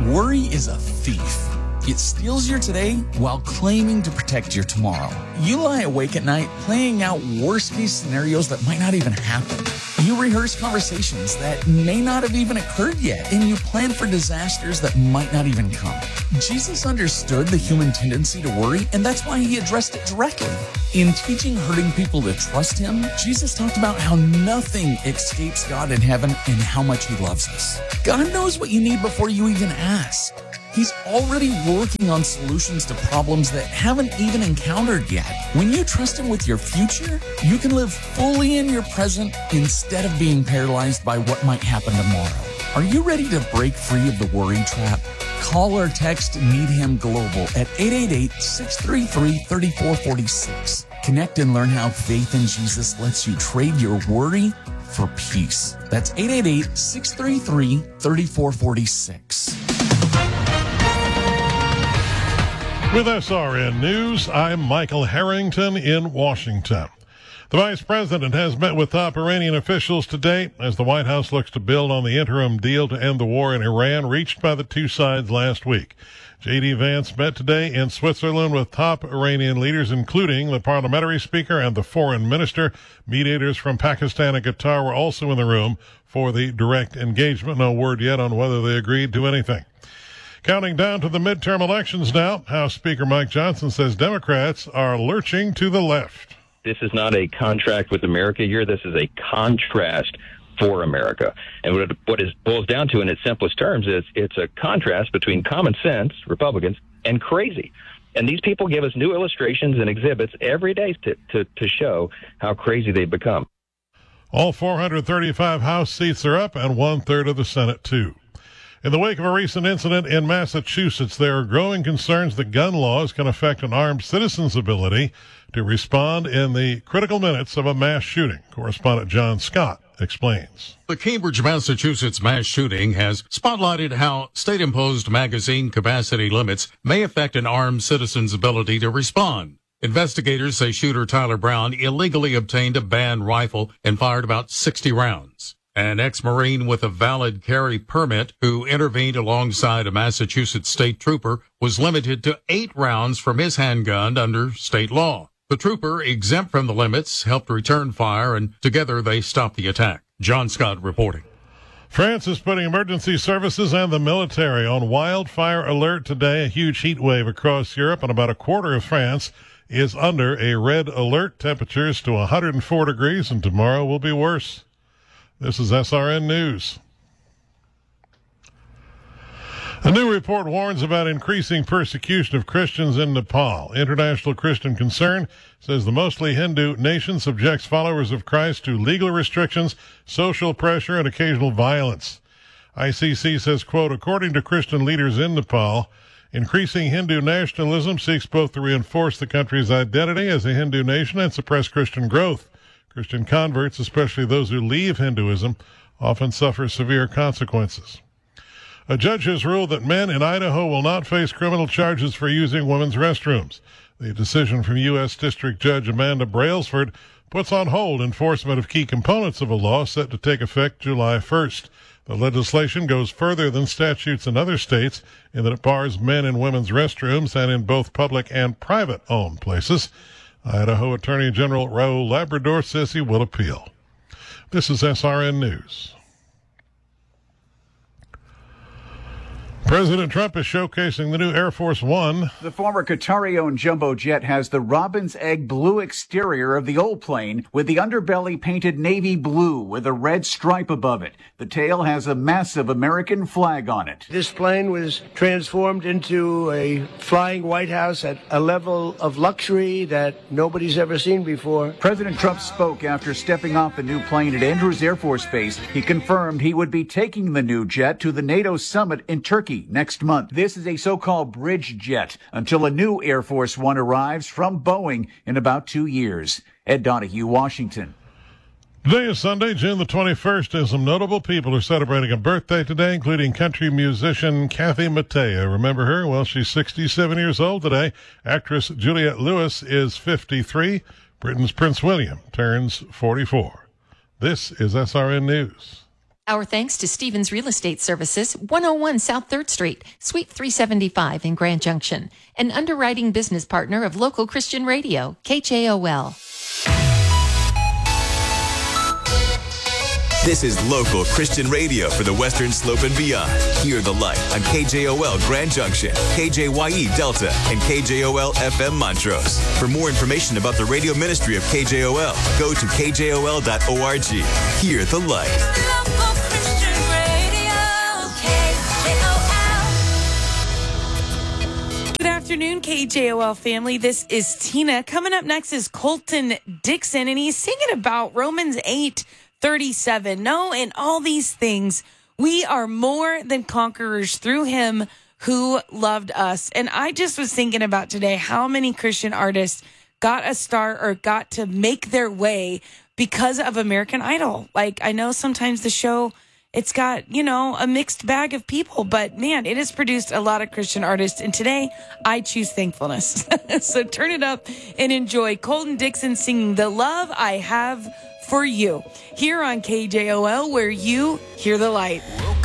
Worry is a thief. It steals your today while claiming to protect your tomorrow. You lie awake at night playing out worst-case scenarios that might not even happen. You rehearse conversations that may not have even occurred yet, and you plan for disasters that might not even come. Jesus understood the human tendency to worry, and that's why he addressed it directly. In teaching hurting people to trust him, Jesus talked about how nothing escapes God in heaven and how much he loves us. God knows what you need before you even ask. He's already working on solutions to problems that haven't even encountered yet. When you trust him with your future, you can live fully in your present instead of being paralyzed by what might happen tomorrow. Are you ready to break free of the worry trap? Call or text Need Him Global at 888-633-3446. Connect and learn how faith in Jesus lets you trade your worry for peace. That's 888-633-3446. With SRN News, I'm Michael Harrington in Washington. The Vice President has met with top Iranian officials today as the White House looks to build on the interim deal to end the war in Iran reached by the two sides last week. J.D. Vance met today in Switzerland with top Iranian leaders, including the parliamentary speaker and the foreign minister. Mediators from Pakistan and Qatar were also in the room for the direct engagement. No word yet on whether they agreed to anything. Counting down to the midterm elections now, House Speaker Mike Johnson says Democrats are lurching to the left. This is not a contract with America here. This is a contrast for America. And what it boils down to in its simplest terms is it's a contrast between common sense, Republicans, and crazy. And these people give us new illustrations and exhibits every day to show how crazy they've become. All 435 House seats are up and 1/3 of the Senate, too. In the wake of a recent incident in Massachusetts, there are growing concerns that gun laws can affect an armed citizen's ability to respond in the critical minutes of a mass shooting. Correspondent John Scott explains. The Cambridge, Massachusetts mass shooting has spotlighted how state-imposed magazine capacity limits may affect an armed citizen's ability to respond. Investigators say shooter Tyler Brown illegally obtained a banned rifle and fired about 60 rounds. An ex-Marine with a valid carry permit who intervened alongside a Massachusetts state trooper was limited to 8 rounds from his handgun under state law. The trooper, exempt from the limits, helped return fire, and together they stopped the attack. John Scott reporting. France is putting emergency services and the military on wildfire alert today. A huge heat wave across Europe, and about a quarter of France is under a red alert. Temperatures to 104 degrees, and tomorrow will be worse. This is SRN News. A new report warns about increasing persecution of Christians in Nepal. International Christian Concern says the mostly Hindu nation subjects followers of Christ to legal restrictions, social pressure, and occasional violence. ICC says, quote, according to Christian leaders in Nepal, increasing Hindu nationalism seeks both to reinforce the country's identity as a Hindu nation and suppress Christian growth. Christian converts, especially those who leave Hinduism, often suffer severe consequences. A judge has ruled that men in Idaho will not face criminal charges for using women's restrooms. The decision from U.S. District Judge Amanda Brailsford puts on hold enforcement of key components of a law set to take effect July 1st. The legislation goes further than statutes in other states in that it bars men in women's restrooms and in both public and private-owned places. Idaho Attorney General Raul Labrador says he will appeal. This is SRN News. President Trump is showcasing the new Air Force One. The former Qatari-owned jumbo jet has the robin's egg blue exterior of the old plane with the underbelly painted navy blue with a red stripe above it. The tail has a massive American flag on it. This plane was transformed into a flying White House at a level of luxury that nobody's ever seen before. President Trump spoke after stepping off the new plane at Andrews Air Force Base. He confirmed he would be taking the new jet to the NATO summit in Turkey next month. This is a so-called bridge jet until a new Air Force One arrives from Boeing in about 2 years. Ed Donahue, Washington. Today is Sunday, June the 21st, and some notable people are celebrating a birthday today, including country musician Kathy Mattea. Remember her? Well, she's 67 years old today. Actress Juliette Lewis is 53. Britain's Prince William turns 44. This is SRN News. Our thanks to Stevens Real Estate Services, 101 South 3rd Street, Suite 375 in Grand Junction, an underwriting business partner of local Christian radio, KJOL. This is local Christian radio for the Western Slope and beyond. Hear the light on KJOL Grand Junction, KJYE Delta, and KJOL FM Montrose. For more information about the radio ministry of KJOL, go to kjol.org. Hear the light. Local Christian radio, KJOL. Good afternoon, KJOL family. This is Tina. Coming up next is Colton Dixon, and he's singing about Romans 8:37. No, in all these things, we are more than conquerors through him who loved us. And I just was thinking about today how many Christian artists got a start or got to make their way because of American Idol. Like, I know sometimes the show, it's got, a mixed bag of people, but man, it has produced a lot of Christian artists. And today I choose thankfulness. So turn it up and enjoy Colton Dixon singing The Love I Have for You here on KJOL, where you hear the light.